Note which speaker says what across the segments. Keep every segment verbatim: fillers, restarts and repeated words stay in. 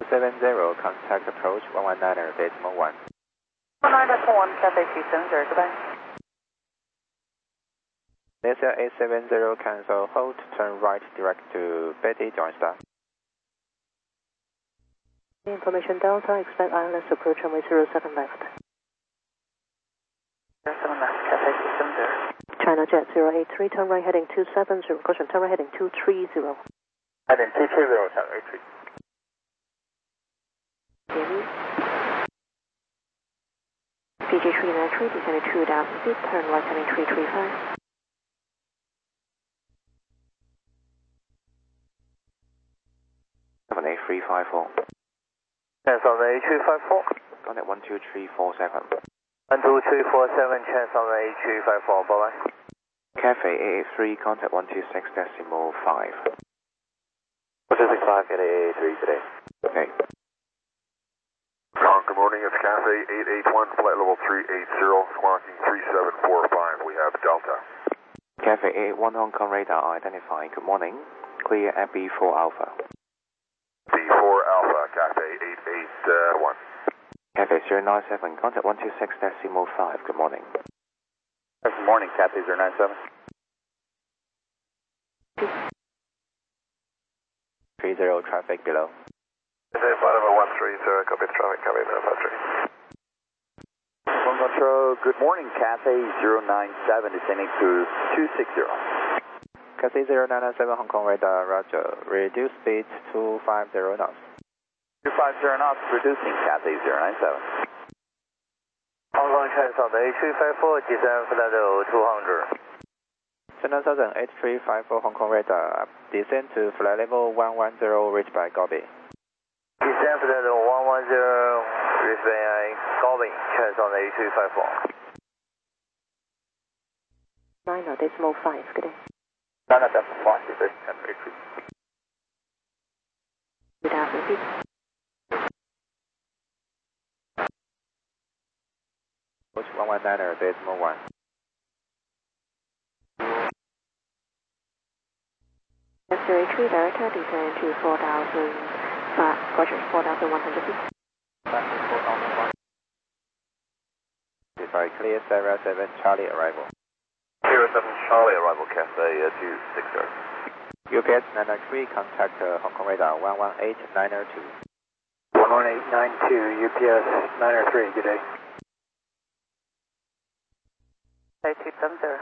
Speaker 1: seven zero, contact approach one one niner, decimal one.
Speaker 2: one nine one, Cathay two seven zero, goodbye.
Speaker 1: Delta eight seven zero, cancel, hold, turn right, direct to Betty, join star.
Speaker 3: Information Delta, expect I L S approach runway zero seven left.
Speaker 2: zero seven left, Cathay two seven zero.
Speaker 3: China Jet zero eight three, turn right heading two seven zero, caution, turn right heading two three zero.
Speaker 2: Heading two three zero, China eight three.
Speaker 3: P G three nine three, descending two thousand feet, turn right heading three three five.
Speaker 1: seven eight three five four.
Speaker 2: Chance on the eight three five four.
Speaker 1: Contact one two three four seven.
Speaker 2: one two three four seven, chance on the eight three five four, bye bye.
Speaker 1: Cathay eight eight three, contact one two six decimal five.
Speaker 2: one two six five, Cathay eight eight three today.
Speaker 1: Okay.
Speaker 4: Con, good morning, it's Cathay eight eight one, flight level three eight zero, squawking three seven four five, we have Delta.
Speaker 1: Cathay eight eight one, Hong Kong radar identified, good morning. Clear at B four Alpha.
Speaker 4: B four Alpha, Cathay eight eight one.
Speaker 1: Cathay zero nine seven, contact one two six decimal five, good morning.
Speaker 2: Good morning, Cathay zero nine seven.
Speaker 1: three zero, traffic below.
Speaker 4: Cathay five one three zero, copy the traffic, copy the five three.
Speaker 5: Phone control, good morning, Cathay zero nine seven, descending to two six zero.
Speaker 1: Cathay zero nine seven, Hong Kong radar, roger. Reduce speed to five zero knots.
Speaker 5: two five zero knots, reducing, Cathay zero nine seven.
Speaker 2: Hong Kong chance on the eight three five four, descend flight level two hundred.
Speaker 1: China Southern eight three five four, Hong Kong radar, descend to flight level one one zero, reach by Gobi.
Speaker 2: Descend flight level one one zero, reach by Gobi, chance on the eight three five four.
Speaker 3: nine decimal five, good day.
Speaker 2: nine decimal five, this is Cathay eight three.
Speaker 3: two thousand feet.
Speaker 1: Approach one one niner, decimal one.
Speaker 3: zero eight three, director, descend to four thousand, uh, roger, four thousand one hundred feet.
Speaker 1: Sorry, clear Sierra seven, Charlie arrival.
Speaker 4: Sierra seven, Charlie arrival, Cathay two six zero.
Speaker 1: U P S nine nine three, contact uh, Hong Kong radar one one eight nine two.
Speaker 2: one one eight nine two, U P S nine oh three, good day. eight two seven zero.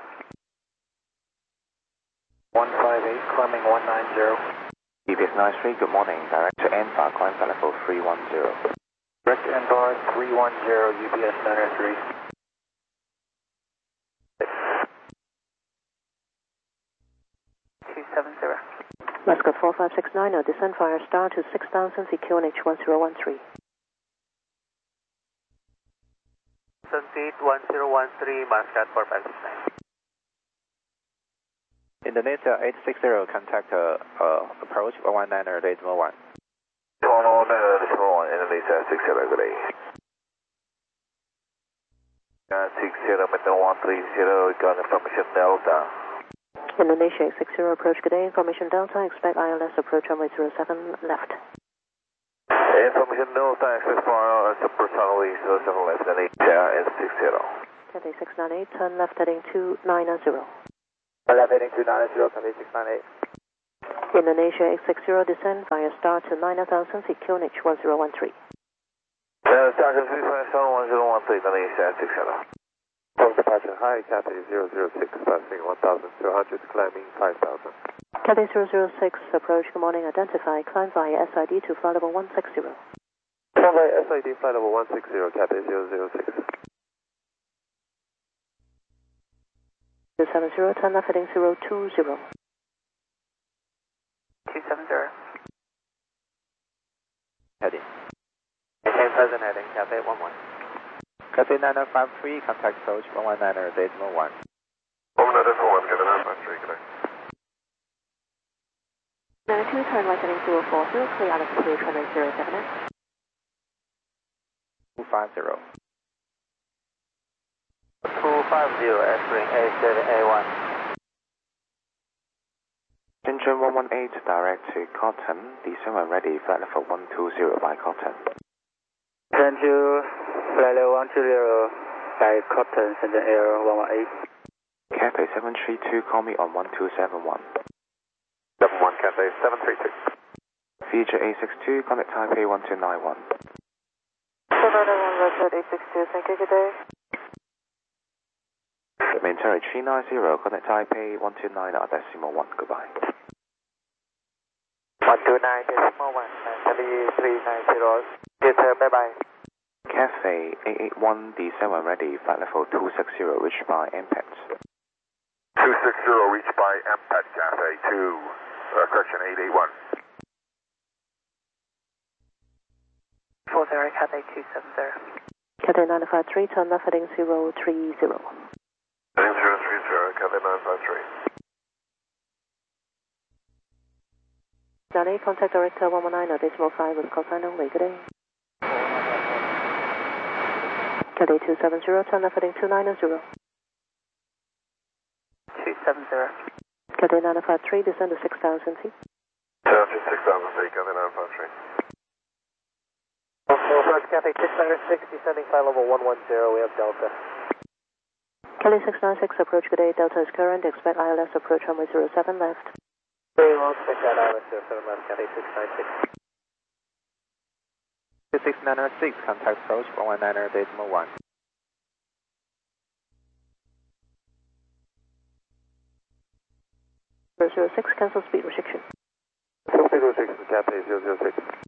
Speaker 2: one five eight, climbing one nine zero.
Speaker 1: U P S nine three, good morning. Direct to N bar, climb flight level three one zero.
Speaker 2: Direct to N bar three one zero, U P S nine oh three. two seven zero.
Speaker 3: Muscat four five six nine, descend fire star to six thousand feet, Q N H one zero one three.
Speaker 2: Sunseat one zero one three, Muscat four five six nine.
Speaker 1: Indonesia eight six zero, contact uh, uh, approach one one niner, decimal one.
Speaker 4: one one niner, decimal one, Indonesia six zero, good day. Uh, six zero, Metal one three zero, got information Delta.
Speaker 3: Indonesia eight six zero, approach, good day, information Delta, expect I L S approach runway zero seven left.
Speaker 4: Information Delta, access for I L S approach runway zero seven left, Indonesia and six zero.
Speaker 3: Cathay six nine eight, turn left heading two nine zero.
Speaker 2: Left heading two nine zero, Cathay six nine eight.
Speaker 3: Indonesia eight six zero, descend via star to nine thousand feet, Q N H one zero one three.
Speaker 4: Uh, Star three five seven one zero one three, Indonesia six zero.
Speaker 5: From departure, hi, Cathay zero zero six, passing one thousand two hundred, climbing five thousand.
Speaker 3: Cathay zero zero six, approach, good morning, identify, climb via S I D to flight level one six zero.
Speaker 5: Climb via S I D, flight level one six zero, Cathay zero zero six.
Speaker 3: two seven zero, turn left heading zero two zero.
Speaker 2: two seven zero.
Speaker 1: Heading.
Speaker 2: Same present heading, Cathay one one.
Speaker 1: Cathay nine five three, contact approach one one niner, decimal one.
Speaker 4: one niner one, get an nine three, good day.
Speaker 3: nine two, turn right heading zero four zero, clear out of approach runway zero seven S.
Speaker 1: two five zero.
Speaker 2: two five zero, S-ring A seven A one.
Speaker 1: Shenzhen one one eight direct to Cotton, descend when ready, flight level one two zero by Cotton.
Speaker 5: Thank you, flight level one two zero by Cotton, Shenzhen Air one one eight.
Speaker 1: Cathay seven three two, call me on one two seven one.
Speaker 4: seven one Cathay seven three two.
Speaker 1: Future A six two, contact Taipei one two nine one.
Speaker 3: seven nine one, Roger A six two, thank you, good day.
Speaker 1: Main turret three nine zero, contact Taipei one two nine decimal one, goodbye.
Speaker 2: one two nine decimal one, Cathay three nine zero, detail, bye bye.
Speaker 1: Cathay eight eight one, descend when ready, flight level two six zero, reached by M P E T.
Speaker 4: two six zero reached by M P E T, Cathay two, uh, correction eight eight one.
Speaker 2: four zero, Cathay two seven zero.
Speaker 3: Cathay nine five three, turn left heading zero three zero.
Speaker 4: Heading zero three zero, Cathay nine five three.
Speaker 3: Johnny, contact director one one nine, decimal five with call sign only, good day. Cathay two seven zero, turn left heading two nine zero.
Speaker 2: two seven zero.
Speaker 3: Cathay nine five three, descend to six thousand feet.
Speaker 4: Down to six thousand feet, Cathay nine five three.
Speaker 2: Northwest Cathay six nine six, descending flight level one one zero, we have Delta.
Speaker 3: Kelly six nine six, approach good day, Delta is current, expect I L S approach runway zero seven left.
Speaker 2: Very well, expect that I L S zero seven left, Cathay six nine six.
Speaker 1: two six nine six, contact approach one one nine decimal one.
Speaker 3: zero zero six, cancel speed restriction.
Speaker 4: Speed restriction, Cathay zero zero six.